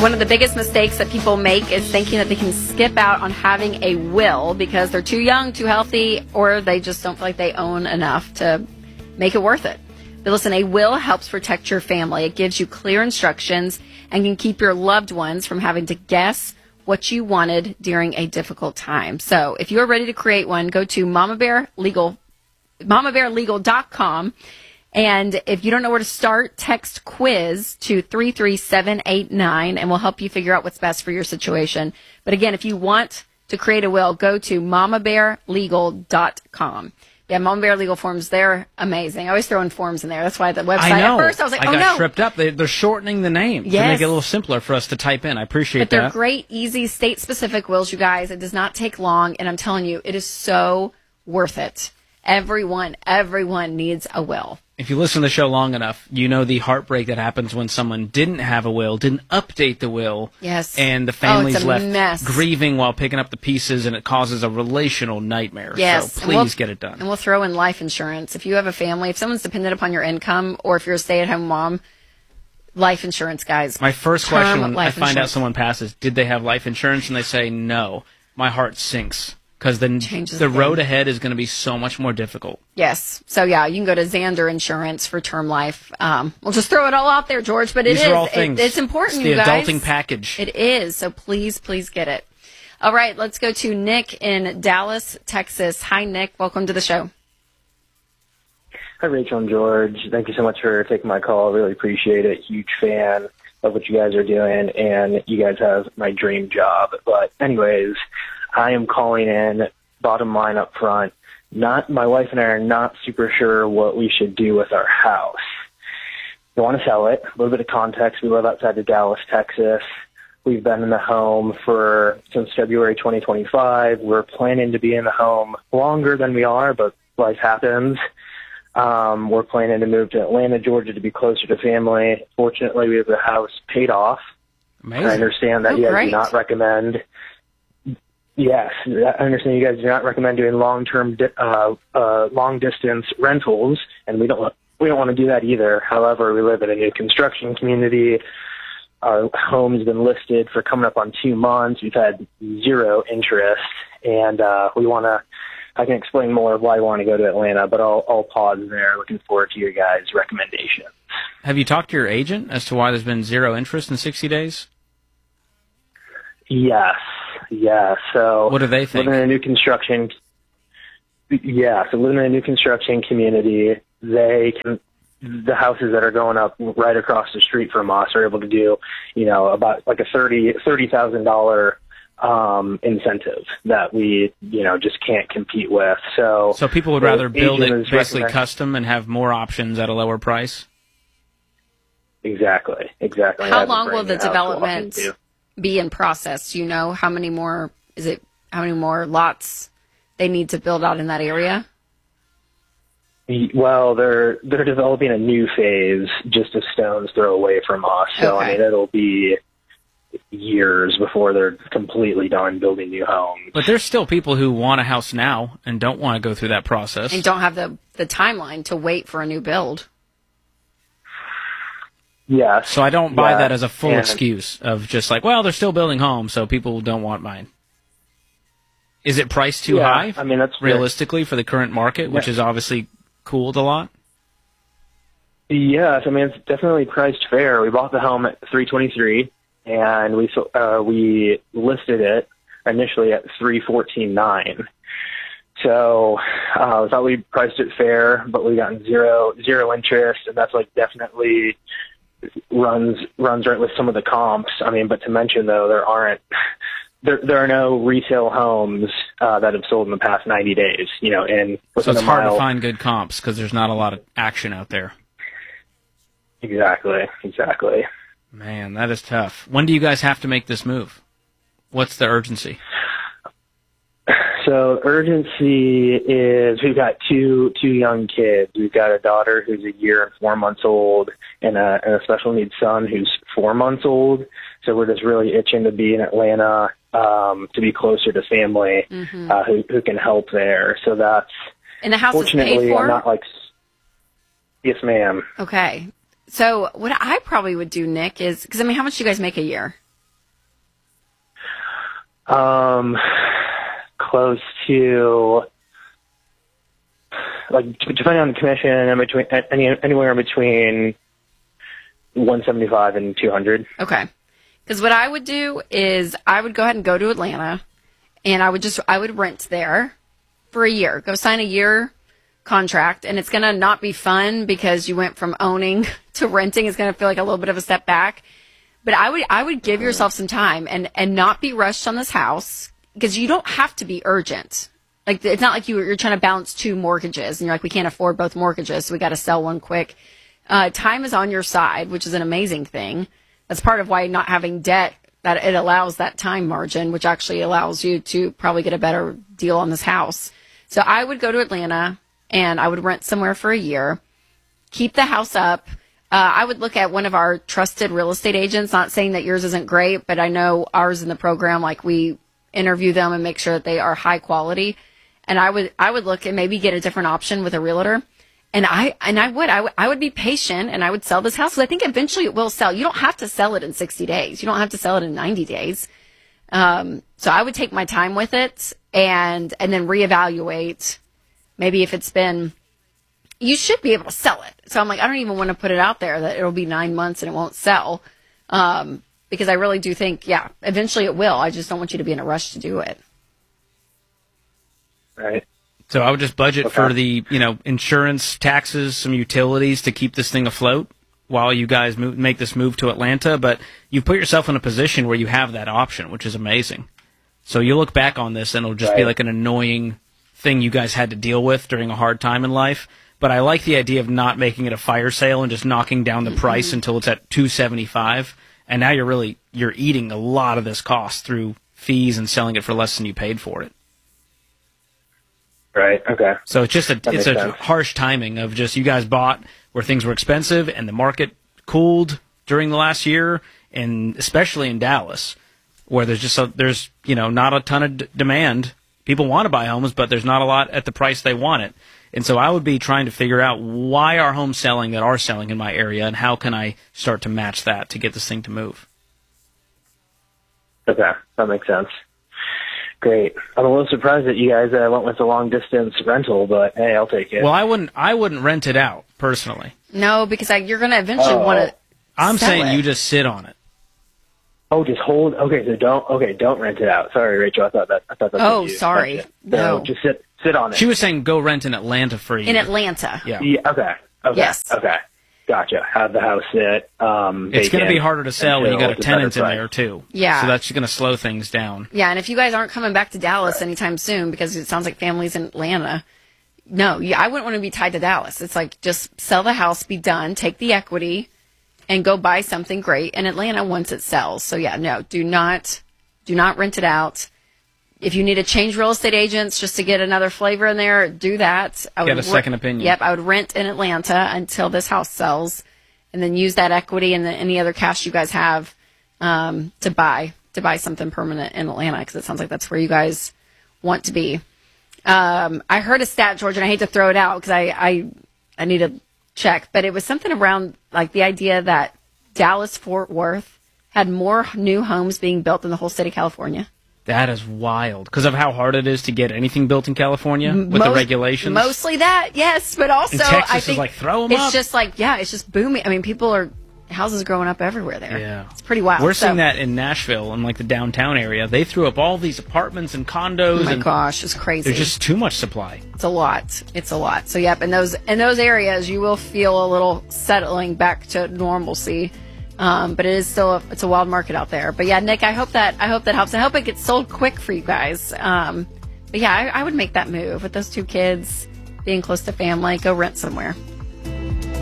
One of the biggest mistakes that people make is thinking that they can skip out on having a will because they're too young, too healthy, or they just don't feel like they own enough to make it worth it. But listen, a will helps protect your family. It gives you clear instructions and can keep your loved ones from having to guess what you wanted during a difficult time. So if you're ready to create one, go to mamabearlegal.com. And if you don't know where to start, text quiz to 33789 and we'll help you figure out what's best for your situation. But again, if you want to create a will, go to mamabearlegal.com. Yeah, Mama Bear Legal forms, they're amazing. I always throw in forms in there. That's why the website, at first I was like, I got tripped up. They're shortening the name to make it a little simpler for us to type in. I appreciate that. But they're great, easy, state-specific wills, you guys. It does not take long, and I'm telling you, it is so worth it. Everyone needs a will. If you listen to the show long enough, you know the heartbreak that happens when someone didn't have a will, didn't update the will, yes, and the family's left mess. grieving while picking up the pieces, and it causes a relational nightmare. Yes. So please get it done. And we'll throw in life insurance. If you have a family, if someone's dependent upon your income, or if you're a stay-at-home mom, life insurance, guys. My first question when I find out someone passes, did they have life insurance? And they say no. My heart sinks. Because the road ahead is going to be so much more difficult. Yes. So, yeah, you can go to Xander Insurance for term life. We'll just throw it all out there, George. But These are all things. It's important, it's the you guys. Adulting package. It is. So, please get it. All right, let's go to Nick in Dallas, Texas. Hi, Nick. Welcome to the show. Hi, Rachel and George. Thank you so much for taking my call. I really appreciate it. Huge fan of what you guys are doing, and you guys have my dream job. But anyways, I am calling in, bottom line up front. My wife and I are not super sure what we should do with our house. We want to sell it. A little bit of context. We live outside of Dallas, Texas. We've been in the home since February 2025. We're planning to be in the home longer than we are, but life happens. We're planning to move to Atlanta, Georgia to be closer to family. Fortunately, we have the house paid off. Amazing. I understand that you guys do not recommend. Yes, I understand you guys do not recommend doing long distance rentals, and we don't want to do that either. However, we live in a new construction community. Our home's been listed for coming up on 2 months. We've had zero interest, and I can explain more of why I want to go to Atlanta, but I'll pause there. Looking forward to your guys' recommendations. Have you talked to your agent as to why there's been zero interest in 60 days? Yes. Yeah. So what do they think? Living in a new construction community, the houses that are going up right across the street from us are able to do, about like a $30,000 incentive that we, just can't compete with. So people would rather build it basically custom and have more options at a lower price? Exactly. How long will the development be in process? Do you know how many more lots they need to build out in that area? Well, they're developing a new phase just a stone's throw away from us. So okay. I mean, it'll be years before they're completely done building new homes. But there's still people who want a house now and don't want to go through that process. And don't have the timeline to wait for a new build. Yeah. So I don't buy that as a full excuse of just like, well, they're still building homes, so people don't want mine. Is it priced too high? I mean, that's realistically for the current market, which is obviously cooled a lot. Yes, I mean, it's definitely priced fair. We bought the home at $323,000, and we listed it initially at $314,900. So I thought we priced it fair, but we got zero interest, and that's like definitely runs right with some of the comps. I mean, but to mention though, there are no resale homes that have sold in the past 90 days. So it's hard to find good comps because there's not a lot of action out there. Exactly. Man, that is tough. When do you guys have to make this move? What's the urgency? So urgency is we've got two young kids. We've got a daughter who's 1 year and 4 months old, and a special needs son who's 4 months old. So we're just really itching to be in Atlanta, to be closer to family, who can help there. So that's and the house is paid for. I'm not like, yes, ma'am. Okay. So what I probably would do, Nick, is because how much do you guys make a year? Close to, like, depending on the commission, anywhere between 175 and 200. Okay. Because what I would do is I would go ahead and go to Atlanta, and I would rent there for a year. Go sign a year contract, and it's going to not be fun because you went from owning to renting. It's going to feel like a little bit of a step back. But I would give yourself some time and not be rushed on this house, because you don't have to be urgent. Like, it's not like you're trying to balance two mortgages and you're like, we can't afford both mortgages, so we got to sell one quick. Time is on your side, which is an amazing thing. That's part of why not having debt, that it allows that time margin, which actually allows you to probably get a better deal on this house. So I would go to Atlanta and I would rent somewhere for a year, keep the house up. I would look at one of our trusted real estate agents, not saying that yours isn't great, but I know ours in the program, like, we interview them and make sure that they are high quality. And I would look and maybe get a different option with a realtor. And I would be patient, and I would sell this house, because I think eventually it will sell. You don't have to sell it in 60 days. You don't have to sell it in 90 days. So I would take my time with it and then reevaluate. Maybe if it's been, you should be able to sell it. So I'm like, I don't even want to put it out there that it'll be 9 months and it won't sell. Because I really do think, yeah, eventually it will. I just don't want you to be in a rush to do it. Right. So I would just budget for the, insurance, taxes, some utilities to keep this thing afloat while you guys make this move to Atlanta. But you put yourself in a position where you have that option, which is amazing. So you look back on this and it'll just be like an annoying thing you guys had to deal with during a hard time in life. But I like the idea of not making it a fire sale and just knocking down the price until it's at $275. And now you're eating a lot of this cost through fees and selling it for less than you paid for it. Right. Okay. So it's just a harsh timing of just, you guys bought where things were expensive and the market cooled during the last year, and especially in Dallas, where there's not a ton of demand. People want to buy homes, but there's not a lot at the price they want it. And so I would be trying to figure out why are homes selling that are selling in my area, and how can I start to match that to get this thing to move. Okay, that makes sense. Great. I'm a little surprised that you guys went with the long distance rental, but hey, I'll take it. Well, I wouldn't rent it out personally. No, because you're going to eventually want to. I'm saying you just sit on it. Oh, just hold. Okay, so don't rent it out. Sorry, Rachel. I thought that. Oh, sorry. Gotcha. No, just sit on it. She was saying go rent in Atlanta for a year. In Atlanta. Yeah. Okay. Yes. Okay. Gotcha. Have the house sit. It's going to be harder to sell when you got a tenant in there too. Yeah. So that's going to slow things down. Yeah, and if you guys aren't coming back to Dallas anytime soon, because it sounds like family's in Atlanta, no, I wouldn't want to be tied to Dallas. It's like, just sell the house, be done, take the equity, and go buy something great in Atlanta once it sells. So yeah, no, do not rent it out. If you need to change real estate agents just to get another flavor in there, do that. Get a second opinion. Yep, I would rent in Atlanta until this house sells, and then use that equity and any other cash you guys have to buy something permanent in Atlanta, because it sounds like that's where you guys want to be. I heard a stat, George, and I hate to throw it out because I need to check, but it was something around like the idea that Dallas-Fort Worth had more new homes being built than the whole state of California. That is wild, because of how hard it is to get anything built in California with the regulations. Mostly that, yes, but also and Texas I think is like, throw them up. It's just like, yeah, it's just booming. I mean, houses growing up everywhere there. Yeah, it's pretty wild. We're seeing that in Nashville, in like the downtown area. They threw up all these apartments and condos. Oh my gosh, it's crazy. There's just too much supply. It's a lot. It's a lot. So yep, in those areas, you will feel a little settling back to normalcy. But it is still it's a wild market out there. But yeah, Nick, I hope that helps. I hope it gets sold quick for you guys. But yeah, I would make that move with those two kids, being close to family. Go rent somewhere.